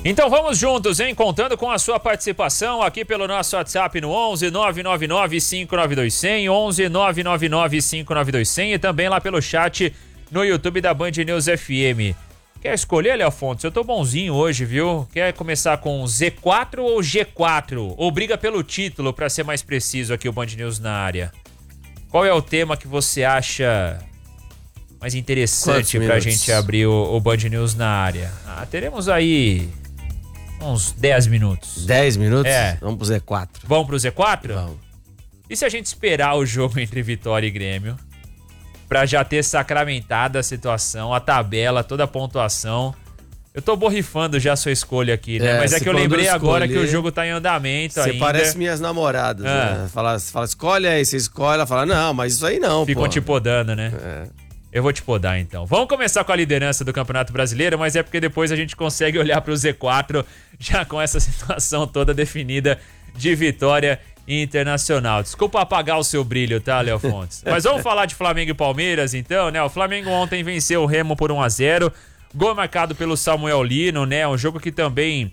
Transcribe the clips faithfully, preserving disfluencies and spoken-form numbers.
Então vamos juntos, hein? Contando com a sua participação aqui pelo nosso WhatsApp no onze nove nove nove cinco nove dois zero zero, onze nove nove nove cinco nove dois zero zero e também lá pelo chat no YouTube da Band News F M. Quer escolher, Léo Fontes? Eu tô bonzinho hoje, viu? Quer começar com Z quatro ou G quatro? Ou briga pelo título, pra ser mais preciso aqui o Band News na área? Qual é o tema que você acha mais interessante pra gente abrir o, o Band News na área? Ah, teremos aí uns dez minutos. dez minutos? É. Vamos pro Z quatro. Vamos pro Z quatro? Vamos. E se a gente esperar o jogo entre Vitória e Grêmio pra já ter sacramentado a situação, a tabela, toda a pontuação? Eu tô borrifando já a sua escolha aqui, né? É, Mas é que eu lembrei eu agora escolher, que o jogo tá em andamento você ainda. Você parece minhas namoradas, ah. né? Fala, fala, escolhe aí, você escolhe, ela fala, não, mas isso aí não, Ficam pô. te podando, né? É. Eu vou te podar, então. Vamos começar com a liderança do Campeonato Brasileiro, mas é porque depois a gente consegue olhar pro Z quatro já com essa situação toda definida de Vitória Internacional. Desculpa apagar o seu brilho, tá, Léo Fontes? Mas vamos falar de Flamengo e Palmeiras, então, né? O Flamengo ontem venceu o Remo por um a zero. Gol marcado pelo Samuel Lino, né? Um jogo que também,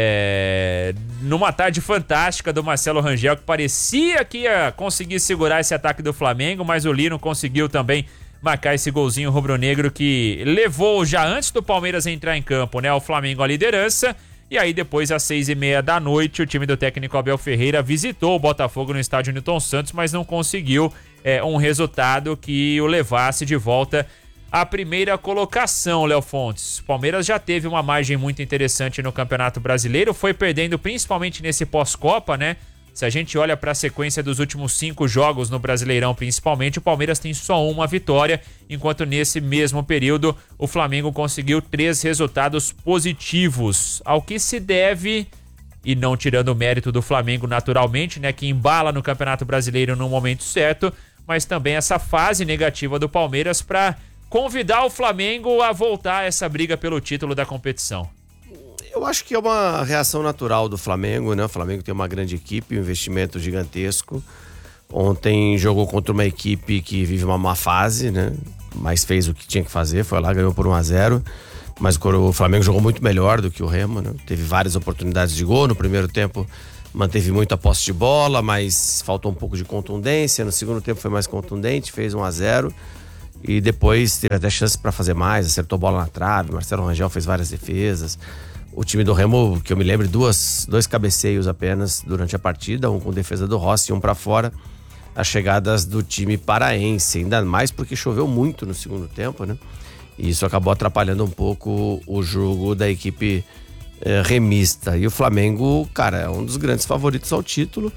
é... numa tarde fantástica do Marcelo Rangel, que parecia que ia conseguir segurar esse ataque do Flamengo, mas o Lino conseguiu também marcar esse golzinho rubro-negro que levou já antes do Palmeiras entrar em campo, né? O Flamengo à liderança. E aí depois, às seis e meia da noite, o time do técnico Abel Ferreira visitou o Botafogo no estádio Newton Santos, mas não conseguiu é, um resultado que o levasse de volta à primeira colocação, Léo Fontes. O Palmeiras já teve uma margem muito interessante no Campeonato Brasileiro, foi perdendo principalmente nesse pós-Copa, né? Se a gente olha para a sequência dos últimos cinco jogos no Brasileirão, principalmente, o Palmeiras tem só uma vitória, enquanto nesse mesmo período o Flamengo conseguiu três resultados positivos, ao que se deve, e não tirando o mérito do Flamengo naturalmente, né, que embala no Campeonato Brasileiro no momento certo, mas também essa fase negativa do Palmeiras para convidar o Flamengo a voltar a essa briga pelo título da competição. Eu acho que é uma reação natural do Flamengo, né? O Flamengo tem uma grande equipe, um investimento gigantesco. Ontem jogou contra uma equipe que vive uma má fase, né? Mas fez o que tinha que fazer, foi lá, ganhou por um a zero. Mas o Flamengo jogou muito melhor do que o Remo, né? Teve várias oportunidades de gol. No primeiro tempo manteve muito a posse de bola, mas faltou um pouco de contundência. No segundo tempo foi mais contundente, fez um a zero. E depois teve até chance para fazer mais, acertou bola na trave. Marcelo Rangel fez várias defesas. O time do Remo, que eu me lembro, duas, dois cabeceios apenas durante a partida, um com defesa do Rossi e um para fora. As chegadas do time paraense, ainda mais porque choveu muito no segundo tempo, né? E isso acabou atrapalhando um pouco o jogo da equipe eh, remista. E o Flamengo, cara, é um dos grandes favoritos ao título,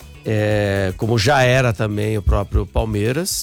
é, como já era também o próprio Palmeiras.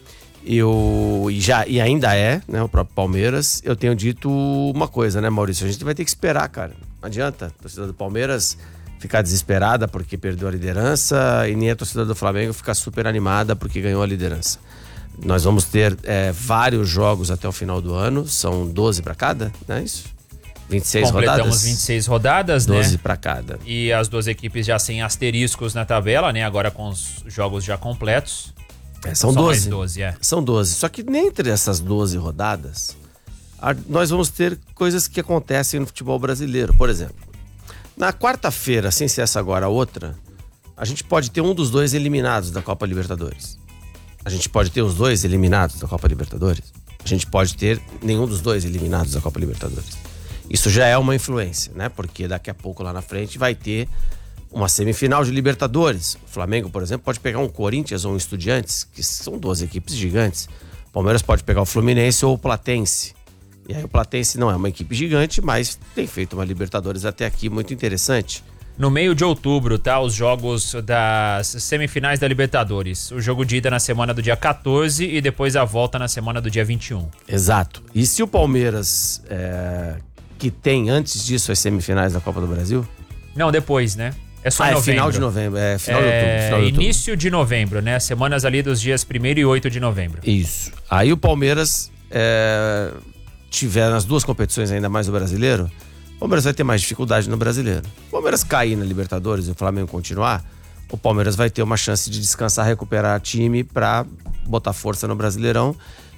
Eu, e, já, e ainda é, né, o próprio Palmeiras. Eu tenho dito uma coisa, né, Maurício? A gente vai ter que esperar, cara. Não adianta a torcida do Palmeiras ficar desesperada porque perdeu a liderança e nem a torcida do Flamengo ficar super animada porque ganhou a liderança. Nós vamos ter é, vários jogos até o final do ano. São doze para cada, não é isso? vinte e seis rodadas. Completamos vinte e seis rodadas, né? doze para cada. E as duas equipes já sem asteriscos na tabela, né? Agora com os jogos já completos. É, são doze. doze é. São doze. Só que dentre essas doze rodadas, a, nós vamos ter coisas que acontecem no futebol brasileiro. Por exemplo, na quarta-feira, sem ser essa agora, a outra, a gente pode ter um dos dois eliminados da Copa Libertadores. A gente pode ter os dois eliminados da Copa Libertadores. A gente pode ter nenhum dos dois eliminados da Copa Libertadores. Isso já é uma influência, né? Porque daqui a pouco lá na frente vai ter uma semifinal de Libertadores. O Flamengo, por exemplo, pode pegar um Corinthians ou um Estudiantes, que são duas equipes gigantes. O Palmeiras pode pegar o Fluminense ou o Platense. E aí o Platense não é uma equipe gigante, mas tem feito uma Libertadores até aqui muito interessante. No meio de outubro, tá? Os jogos das semifinais da Libertadores. O jogo de ida na semana do dia quatorze e depois a volta na semana do dia vinte e um. Exato. E se o Palmeiras, é, que tem antes disso as semifinais da Copa do Brasil? Não, depois, né? É só ah, novembro. é final de novembro. É final é, de outubro. Final de outubro. Início de novembro, né? Semanas ali dos dias primeiro e oito de novembro. Isso. Aí o Palmeiras é, tiver nas duas competições, ainda mais o brasileiro, o Palmeiras vai ter mais dificuldade no brasileiro. O Palmeiras cair na Libertadores e o Flamengo continuar, o Palmeiras vai ter uma chance de descansar, recuperar time para botar força no Brasileirão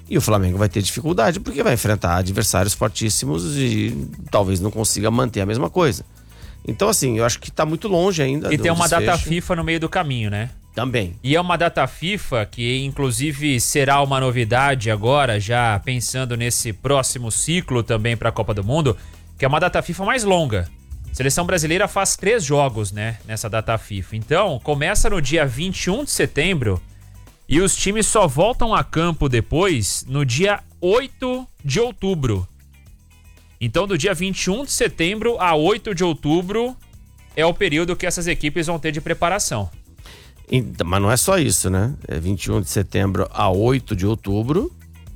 E o Flamengo vai ter dificuldade porque vai enfrentar adversários fortíssimos e talvez não consiga manter a mesma coisa. Então, assim, eu acho que tá muito longe ainda. E do tem uma desfecho. data FIFA no meio do caminho, né? Também. E é uma data FIFA que, inclusive, será uma novidade agora, já pensando nesse próximo ciclo também para a Copa do Mundo, que é uma data FIFA mais longa. A seleção brasileira faz três jogos, né, nessa data FIFA. Então, começa no dia vinte e um de setembro e os times só voltam a campo depois no dia oito de outubro. Então, do dia vinte e um de setembro a oito de outubro é o período que essas equipes vão ter de preparação. Mas não é só isso, né? É vinte e um de setembro a oito de outubro,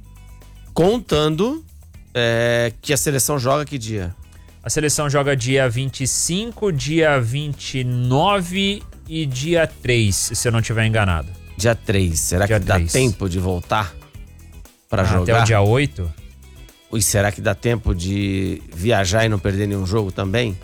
contando é, que a seleção joga que dia? A seleção joga dia vinte e cinco, dia vinte e nove e dia três, se eu não estiver enganado. Dia três. Será dia que três. dá tempo de voltar para ah, jogar? Até o dia oito? E será que dá tempo de viajar e não perder nenhum jogo também?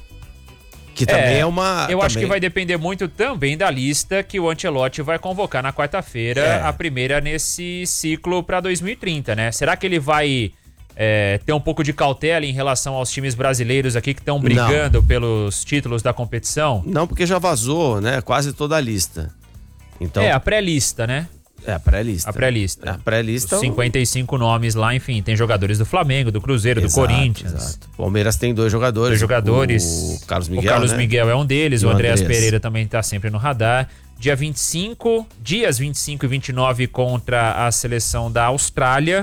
Que também é, é uma... Eu também... acho que vai depender muito também da lista que o Ancelotti vai convocar na quarta-feira, é. a primeira nesse ciclo para dois mil e trinta, né? Será que ele vai é, ter um pouco de cautela em relação aos times brasileiros aqui que estão brigando não. pelos títulos da competição? Não, porque já vazou, né? Quase toda a lista. Então... É, a pré-lista, né? É, a pré-lista. A pré-lista. A pré-lista. Os cinquenta e cinco nomes lá, enfim, tem jogadores do Flamengo, do Cruzeiro, exato, do Corinthians. Exato. Palmeiras tem dois jogadores. Dois jogadores. O Carlos Miguel, O Carlos né? Miguel é um deles, e o o Andreas Andreas. Pereira também tá sempre no radar. Dia vinte e cinco, dias vinte e cinco e vinte e nove contra a seleção da Austrália.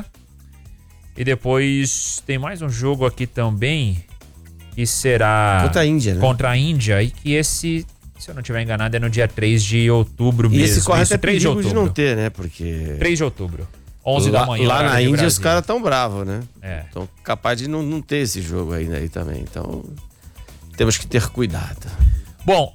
E depois tem mais um jogo aqui também, que será... Contra a Índia, né? Contra a Índia, e que esse... Se eu não estiver enganado, é no dia três de outubro mesmo. E esse corre até três de outubro. de não ter, né? Porque... três de outubro. onze lá, da manhã. Lá na Índia os caras tão bravos, né? É. Então capaz de não, não ter esse jogo ainda aí também. Então temos que ter cuidado. Bom,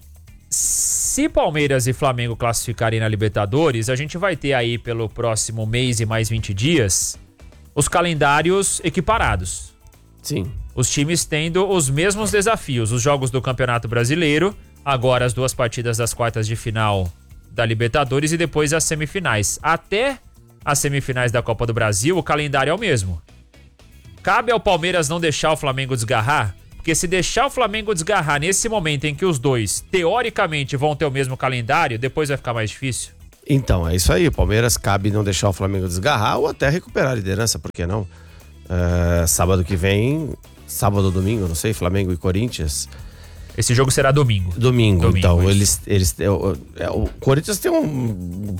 se Palmeiras e Flamengo classificarem na Libertadores, a gente vai ter aí pelo próximo mês e mais vinte dias os calendários equiparados. Sim. Os times tendo os mesmos desafios. Os jogos do Campeonato Brasileiro, agora as duas partidas das quartas de final da Libertadores e depois as semifinais. Até as semifinais da Copa do Brasil, o calendário é o mesmo. Cabe ao Palmeiras não deixar o Flamengo desgarrar? Porque se deixar o Flamengo desgarrar nesse momento em que os dois, teoricamente, vão ter o mesmo calendário, depois vai ficar mais difícil. Então, é isso aí. O Palmeiras cabe não deixar o Flamengo desgarrar ou até recuperar a liderança, por que não? Uh, sábado que vem, sábado ou domingo, não sei, Flamengo e Corinthians... Esse jogo será domingo. Domingo, domingo então. Isso. Eles, eles, é, é, o Corinthians tem um...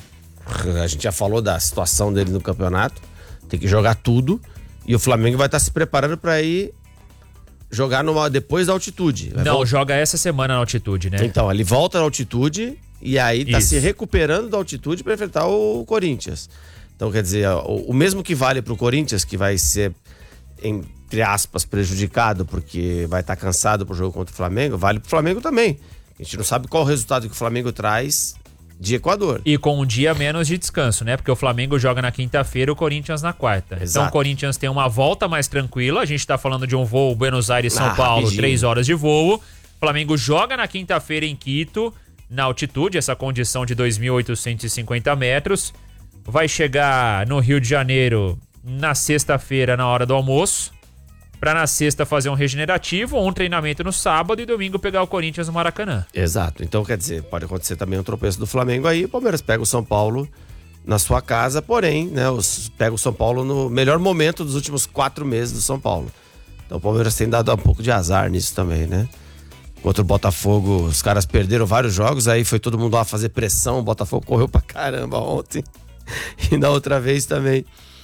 A gente já falou da situação dele no campeonato. Tem que jogar tudo. E o Flamengo vai estar se preparando para ir jogar numa, depois da altitude. Vai Não, voltar. joga essa semana na altitude, né? Então, ele volta na altitude e aí tá Isso. se recuperando da altitude para enfrentar o Corinthians. Então, quer dizer, o, o mesmo que vale pro Corinthians, que vai ser... Em, entre aspas, prejudicado porque vai estar cansado pro jogo contra o Flamengo, vale pro Flamengo também. A gente não sabe qual o resultado que o Flamengo traz de Equador. E com um dia menos de descanso, né? Porque o Flamengo joga na quinta-feira e o Corinthians na quarta. Exato. Então o Corinthians tem uma volta mais tranquila. A gente tá falando de um voo Buenos Aires-São ah, Paulo, rapidinho. três horas de voo. O Flamengo joga na quinta-feira em Quito, na altitude, essa condição de dois mil oitocentos e cinquenta metros. Vai chegar no Rio de Janeiro na sexta-feira, na hora do almoço. Pra na sexta fazer um regenerativo, um treinamento no sábado e domingo pegar o Corinthians no Maracanã. Exato. Então, quer dizer, pode acontecer também um tropeço do Flamengo aí. O Palmeiras pega o São Paulo na sua casa, porém, né, os, pega o São Paulo no melhor momento dos últimos quatro meses do São Paulo. Então o Palmeiras tem dado um pouco de azar nisso também, né? Contra o Botafogo, os caras perderam vários jogos, aí foi todo mundo lá fazer pressão, o Botafogo correu pra caramba ontem. E na outra vez também.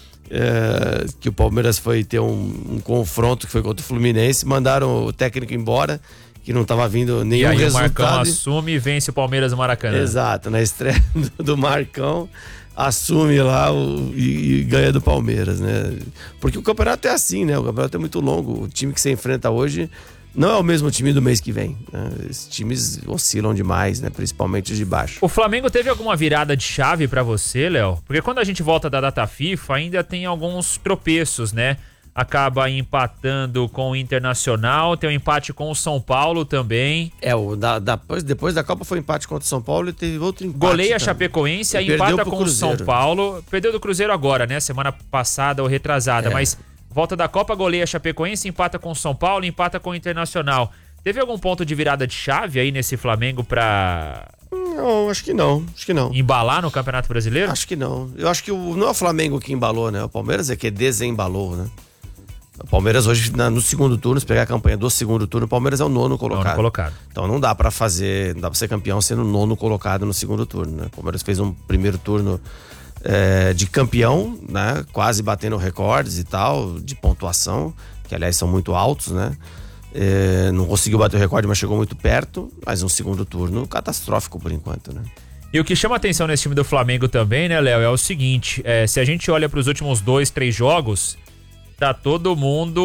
É, que o Palmeiras foi ter um, um confronto que foi contra o Fluminense, mandaram o técnico embora, que não estava vindo nenhum e aí resultado. O Marcão assume e vence o Palmeiras no Maracanã. Exato, na estreia do, do Marcão, assume lá o, e, e ganha do Palmeiras, né? Porque o campeonato é assim, né? O campeonato é muito longo. O time que você enfrenta hoje não é o mesmo time do mês que vem, né? Esses times oscilam demais, né? Principalmente os de baixo. O Flamengo teve alguma virada de chave pra você, Léo? Porque quando a gente volta da data FIFA, ainda tem alguns tropeços, né? acaba empatando com o Internacional, tem um empate com o São Paulo também. É, o da, da, depois da Copa foi empate contra o São Paulo e teve outro empate. Goleia a Chapecoense, aí empata com o São Paulo. Perdeu do Cruzeiro agora, né? Semana passada ou retrasada, é. Mas volta da Copa, goleia a Chapecoense, empata com o São Paulo, empata com o Internacional. Teve algum ponto de virada de chave aí nesse Flamengo pra... Não, acho que não, acho que não. Embalar no Campeonato Brasileiro? Acho que não. Eu acho que o, não é o Flamengo que embalou, né? O Palmeiras é que desembalou, né? O Palmeiras hoje, na, no segundo turno, se pegar a campanha do segundo turno, o Palmeiras é o nono colocado. Nono colocado. Então não dá pra fazer, não dá pra ser campeão sendo nono colocado no segundo turno, né? O Palmeiras fez um primeiro turno é, de campeão, né? Quase batendo recordes e tal, de pontuação, que aliás são muito altos, né? É, não conseguiu bater o recorde, mas chegou muito perto. Mas um segundo turno catastrófico por enquanto, né? E o que chama atenção nesse time do Flamengo também, né, Léo, é o seguinte: é, se a gente olha para os últimos dois, três jogos, tá todo mundo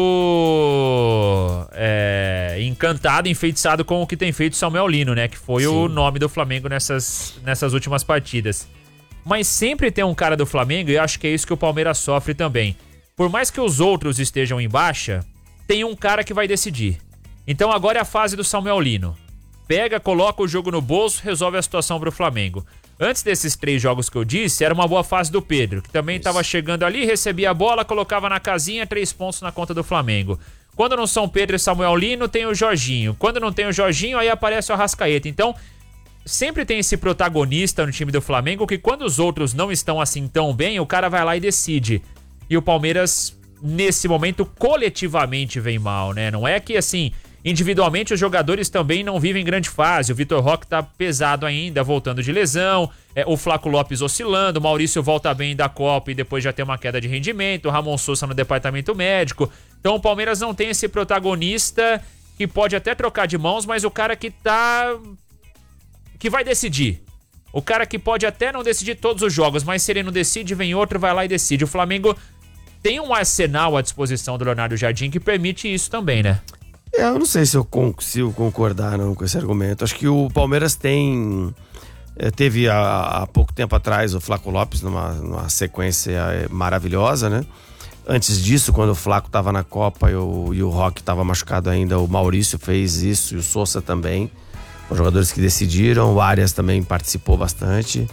é, encantado, enfeitiçado com o que tem feito Samuel Lino, né? Que foi Sim. o nome do Flamengo nessas, nessas últimas partidas. Mas sempre tem um cara do Flamengo, e acho que é isso que o Palmeiras sofre também. Por mais que os outros estejam em baixa, tem um cara que vai decidir. Então agora é a fase do Samuel Lino. Pega, coloca o jogo no bolso, resolve a situação pro Flamengo. Antes desses três jogos que eu disse, era uma boa fase do Pedro, que também estava chegando ali, recebia a bola, colocava na casinha, três pontos na conta do Flamengo. Quando não são Pedro e Samuel Lino, tem o Jorginho. Quando não tem o Jorginho, aí aparece o Arrascaeta. Então, sempre tem esse protagonista no time do Flamengo, que quando os outros não estão assim tão bem, o cara vai lá e decide. E o Palmeiras, nesse momento, coletivamente vem mal, né? Não é que, assim, individualmente os jogadores também não vivem grande fase. O Vitor Roque tá pesado ainda, voltando de lesão. É, o Flaco Lopes oscilando. O Maurício volta bem da Copa e depois já tem uma queda de rendimento. O Ramon Sousa no departamento médico. Então o Palmeiras não tem esse protagonista que pode até trocar de mãos, mas o cara que tá... que vai decidir. O cara que pode até não decidir todos os jogos, mas se ele não decide, vem outro, vai lá e decide. O Flamengo tem um arsenal à disposição do Leonardo Jardim que permite isso também, né? É, eu não sei se eu consigo concordar não, com esse argumento. Acho que o Palmeiras tem... É, teve há, há pouco tempo atrás o Flaco Lopes numa, numa sequência maravilhosa, né? Antes disso, quando o Flaco estava na Copa e o, e o Roque estava machucado ainda, o Maurício fez isso e o Sousa também. Os jogadores que decidiram, o Arias também participou bastante.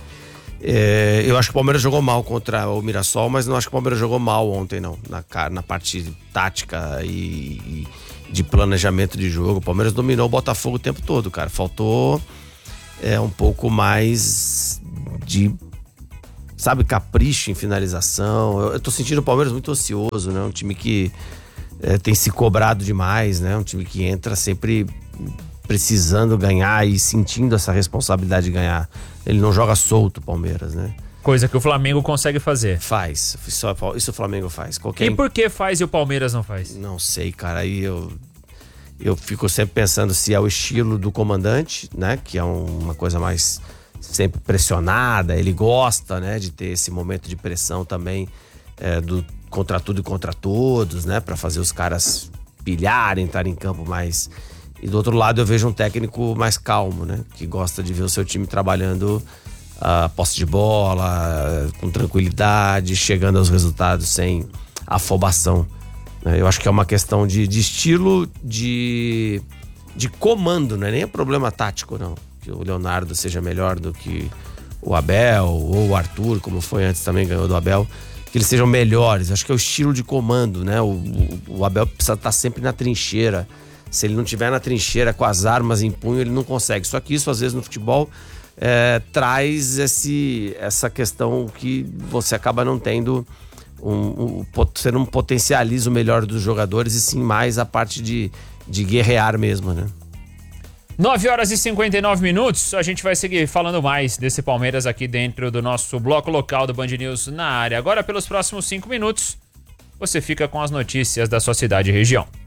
É, eu acho que o Palmeiras jogou mal contra o Mirassol, mas não acho que o Palmeiras jogou mal ontem, não. Na, na parte tática e, e de planejamento de jogo. O Palmeiras dominou o Botafogo o tempo todo, cara. Faltou é, um pouco mais de, sabe, capricho em finalização. Eu, eu tô sentindo o Palmeiras muito ocioso, né? Um time que é, tem se cobrado demais, né? Um time que entra sempre precisando ganhar e sentindo essa responsabilidade de ganhar. Ele não joga solto, o Palmeiras, né? Coisa que o Flamengo consegue fazer. Faz. Isso, isso o Flamengo faz. Qualquer... E por que faz e o Palmeiras não faz? Não sei, cara. Aí eu, eu fico sempre pensando se é o estilo do comandante, né? Que é um, uma coisa mais sempre pressionada. Ele gosta, né? De ter esse momento de pressão também é, do contra tudo e contra todos, né? Pra fazer os caras pilharem, entrar em campo mais... E do outro lado eu vejo um técnico mais calmo, né? Que gosta de ver o seu time trabalhando a uh, posse de bola, uh, com tranquilidade, chegando aos resultados sem afobação. Né? Eu acho que é uma questão de, de estilo, de, de comando, não é nem problema tático, não. Que o Leonardo seja melhor do que o Abel ou o Arthur, como foi antes também, ganhou do Abel. Que eles sejam melhores. Acho que é o estilo de comando, né? O, o, o Abel precisa estar sempre na trincheira. Se ele não tiver na trincheira com as armas em punho, ele não consegue. Só que isso, às vezes, no futebol, é, traz esse, essa questão que você acaba não tendo... Um, um, você não potencializa o melhor dos jogadores e sim mais a parte de, de guerrear mesmo, né? nove horas e cinquenta e nove minutos. A gente vai seguir falando mais desse Palmeiras aqui dentro do nosso bloco local do Band News na área. Agora, pelos próximos cinco minutos, você fica com as notícias da sua cidade e região.